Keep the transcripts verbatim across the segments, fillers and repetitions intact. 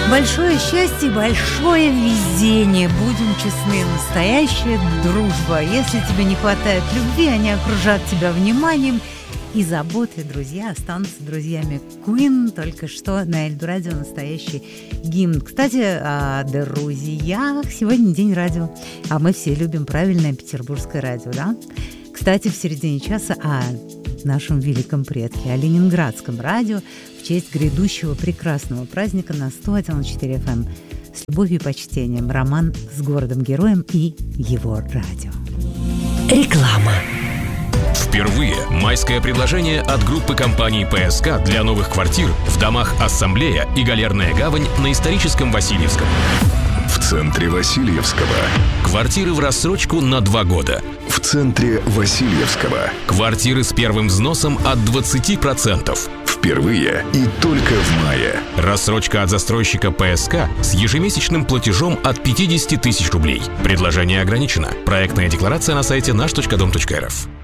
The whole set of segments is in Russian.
Большое счастье, большое везение. Будем честны, настоящая дружба. Если тебе не хватает любви, они окружат тебя вниманием и заботой. Друзья останутся друзьями. Queen только что на Эльдо Радио настоящий гимн. Кстати, о друзьях. Сегодня день радио, а мы все любим правильное петербургское радио, да? Кстати, в середине часа о нашем великом предке, о ленинградском радио в честь грядущего прекрасного праздника на сто один и четыре эф эм. С любовью и почтением. Роман с городом-героем и его радио. Реклама. Впервые майское предложение от группы компаний ПСК для новых квартир в домах Ассамблея и Галерная гавань на историческом Васильевском. В центре Васильевского. Квартиры в рассрочку на два года. В центре Васильевского. Квартиры с первым взносом от двадцати процентов. Впервые и только в мае. Рассрочка от застройщика ПСК с ежемесячным платежом от пятьдесят тысяч рублей. Предложение ограничено. Проектная декларация на сайте наш точка дом точка эр эф.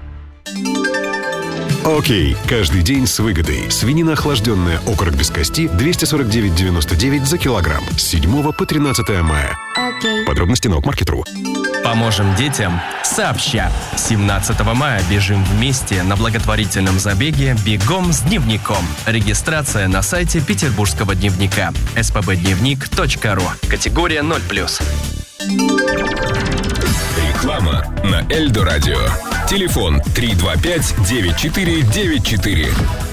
Окей, каждый день с выгодой. Свинина охлажденная окорок без кости двести сорок девять девяносто девять за килограмм. С седьмого по тринадцатое мая. Окей. Подробности на окмаркет точка ру. Поможем детям сообща. семнадцатого мая бежим вместе на благотворительном забеге «Бегом с дневником». Регистрация на сайте Петербургского дневника эс пэ бэ дневник точка ру. Категория ноль плюс. Реклама на Эльдо Радио. Телефон три два пять девять четыре девять четыре.